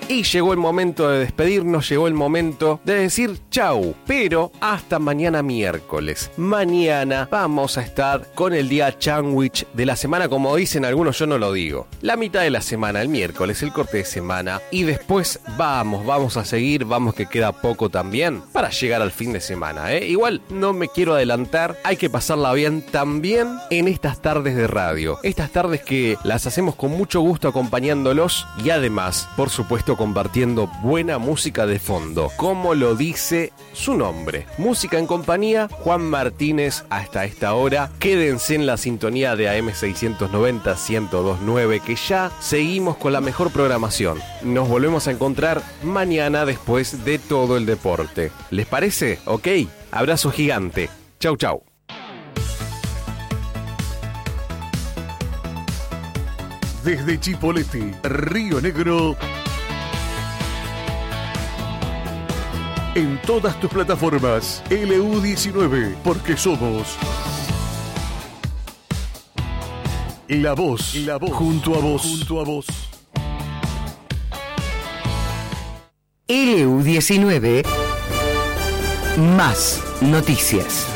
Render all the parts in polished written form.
Y llegó el momento de despedirnos, llegó el momento de decir chau, pero hasta mañana miércoles. Mañana vamos a estar con el día sándwich de la semana, como dicen algunos, yo no lo digo. La mitad de la semana, el miércoles, el corte de semana, y después vamos a seguir, vamos que queda poco también para llegar al fin de semana, Igual no me quiero adelantar, hay que pasarla bien también en estas tardes de radio. Estas tardes que las hacemos con mucho gusto acompañándolos y además, por supuesto, compartiendo buena música de fondo, como lo dice su nombre. Música en compañía, Juan Martínez hasta esta hora. Quédense en la sintonía de AM 690 1029 que ya seguimos con la mejor programación. Nos volvemos a encontrar mañana después de todo el deporte. ¿Les parece? Ok. Abrazo gigante. Chau, chau. Desde Chipoleti, Río Negro, en todas tus plataformas, LU19, porque somos la voz, junto a vos. LU19, más noticias.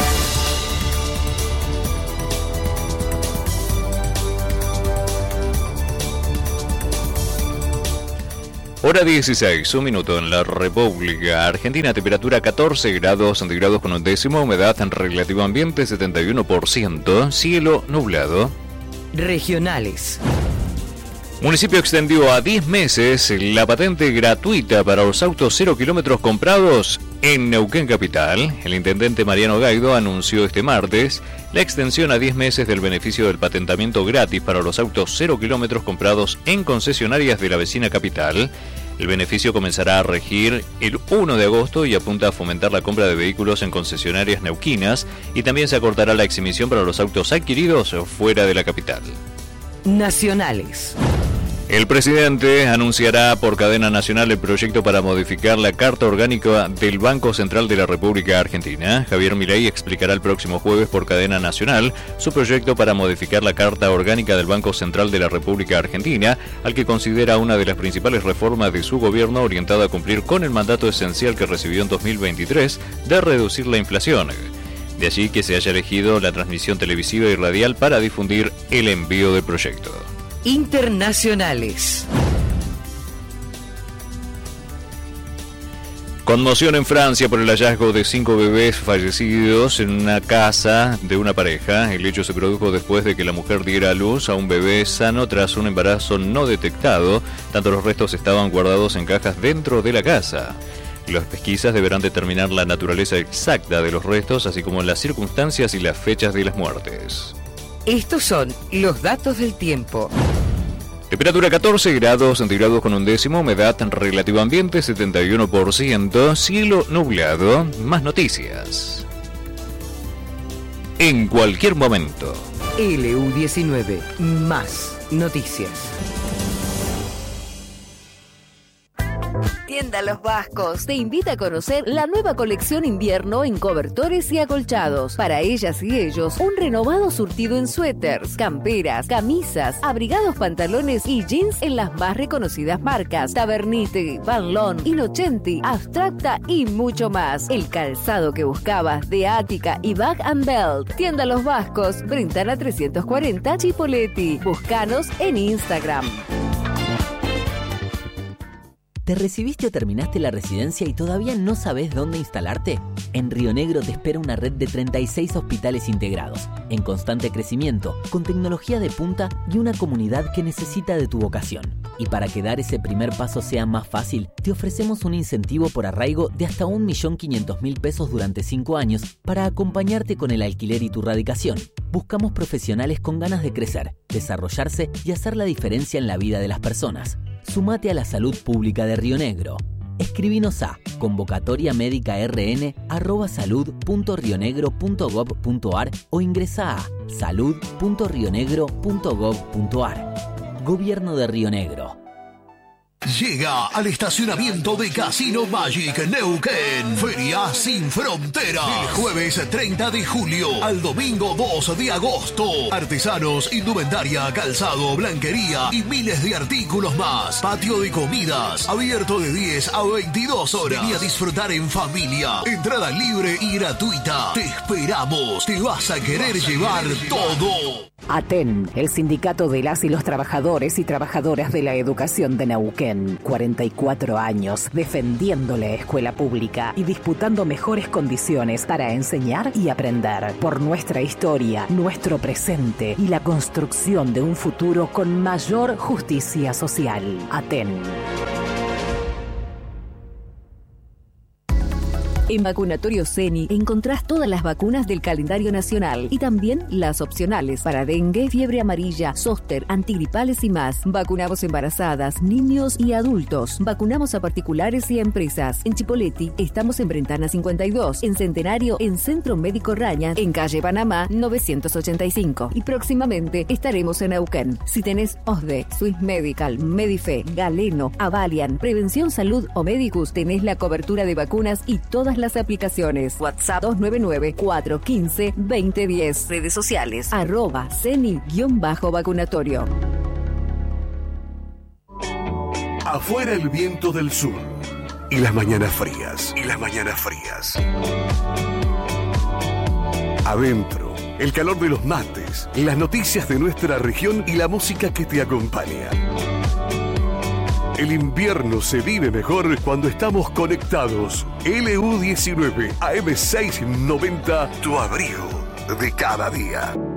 Hora 16, un minuto en la República Argentina, temperatura 14 grados centígrados con un décimo, humedad en relativo ambiente 71%, cielo nublado. Regionales. Municipio extendió a 10 meses la patente gratuita para los autos 0 kilómetros comprados en Neuquén Capital. El intendente Mariano Gaido anunció este martes la extensión a 10 meses del beneficio del patentamiento gratis para los autos 0 kilómetros comprados en concesionarias de la vecina capital. El beneficio comenzará a regir el 1 de agosto y apunta a fomentar la compra de vehículos en concesionarias neuquinas, y también se acortará la exhibición para los autos adquiridos fuera de la capital. Nacionales. El presidente anunciará por cadena nacional el proyecto para modificar la Carta Orgánica del Banco Central de la República Argentina. Javier Milei explicará el próximo jueves por cadena nacional su proyecto para modificar la Carta Orgánica del Banco Central de la República Argentina, al que considera una de las principales reformas de su gobierno orientada a cumplir con el mandato esencial que recibió en 2023 de reducir la inflación. De allí que se haya elegido la transmisión televisiva y radial para difundir el envío del proyecto. Internacionales. Conmoción en Francia por el hallazgo de 5 bebés fallecidos en una casa de una pareja. El hecho se produjo después de que la mujer diera a luz a un bebé sano tras un embarazo no detectado. Tanto los restos estaban guardados en cajas dentro de la casa. Las pesquisas deberán determinar la naturaleza exacta de los restos, así como las circunstancias y las fechas de las muertes. Estos son los datos del tiempo. Temperatura 14 grados centígrados con un décimo, humedad en relativo ambiente 71%, cielo nublado. Más noticias en cualquier momento. LU19, más noticias. Tienda Los Vascos te invita a conocer la nueva colección invierno en cobertores y acolchados. Para ellas y ellos, un renovado surtido en suéteres, camperas, camisas, abrigados, pantalones y jeans en las más reconocidas marcas: Tavernite, Van Loon, Innocenti, Abstracta y mucho más. El calzado que buscabas de Ática y Bag & Belt. Tienda Los Vascos, Brintana 340, Chipoleti. Búscanos en Instagram. ¿Te recibiste o terminaste la residencia y todavía no sabes dónde instalarte? En Río Negro te espera una red de 36 hospitales integrados, en constante crecimiento, con tecnología de punta y una comunidad que necesita de tu vocación. Y para que dar ese primer paso sea más fácil, te ofrecemos un incentivo por arraigo de hasta 1.500.000 pesos durante 5 años para acompañarte con el alquiler y tu radicación. Buscamos profesionales con ganas de crecer, desarrollarse y hacer la diferencia en la vida de las personas. Sumate a la salud pública de Río Negro. Escribinos a convocatoriamedicarn@salud.rionegro.gov.ar o ingresá a salud.rionegro.gov.ar. Gobierno de Río Negro. Llega al estacionamiento de Casino Magic Neuquén. Feria sin fronteras. El jueves 30 de julio al domingo 2 de agosto. Artesanos, indumentaria, calzado, blanquería y miles de artículos más. Patio de comidas, abierto de 10 a 22 horas. Vení a disfrutar en familia. Entrada libre y gratuita. Te esperamos. Te vas a querer llevar todo. ATEN, el sindicato de las y los trabajadores y trabajadoras de la educación de Neuquén. 44 años defendiendo la escuela pública y disputando mejores condiciones para enseñar y aprender. Por nuestra historia, nuestro presente y la construcción de un futuro con mayor justicia social. ATEN. En Vacunatorio CENI encontrás todas las vacunas del calendario nacional y también las opcionales para dengue, fiebre amarilla, zóster, antigripales y más. Vacunamos embarazadas, niños y adultos. Vacunamos a particulares y a empresas. En Chipoleti estamos en Brentana 52, en Centenario en Centro Médico Raña, en calle Panamá 985. Y próximamente estaremos en Neuquén. Si tenés OSDE, Swiss Medical, Medife, Galeno, Avalian, Prevención Salud o Medicus, tenés la cobertura de vacunas y todas las aplicaciones. WhatsApp 299-415-2010. Redes sociales @CENI_vacunatorio. Afuera el viento del sur y las mañanas frías. Adentro, el calor de los mates, las noticias de nuestra región y la música que te acompaña. El invierno se vive mejor cuando estamos conectados. LU19 AM690, tu abrigo de cada día.